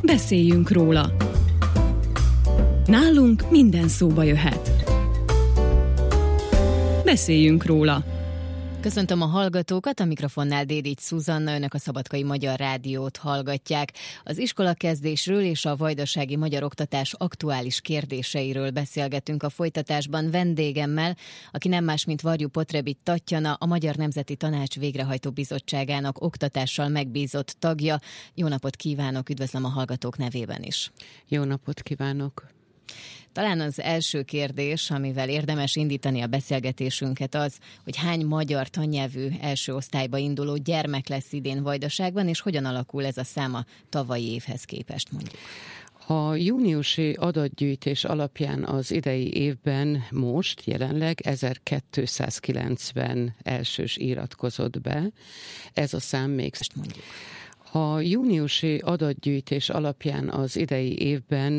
Beszéljünk róla. Nálunk minden szóba jöhet. Beszéljünk róla. Köszöntöm a hallgatókat, a mikrofonnál Dédics Szuzanna, önök a Szabadkai Magyar Rádiót hallgatják. Az iskolakezdésről és a vajdasági magyar oktatás aktuális kérdéseiről beszélgetünk a folytatásban vendégemmel, aki nem más, mint Varjú Potrebit Tatjana, a Magyar Nemzeti Tanács Végrehajtó Bizottságának oktatással megbízott tagja. Jó napot kívánok, üdvözlöm a hallgatók nevében is. Jó napot kívánok! Talán az első kérdés, amivel érdemes indítani a beszélgetésünket az, hogy hány magyar tannyelvű első osztályba induló gyermek lesz idén Vajdaságban, és hogyan alakul ez a szám a tavalyi évhez képest mondjuk. A júniusi adatgyűjtés alapján az idei évben most jelenleg 1290 elsős iratkozott be. Ez a szám még mondjuk. A júniusi adatgyűjtés alapján az idei évben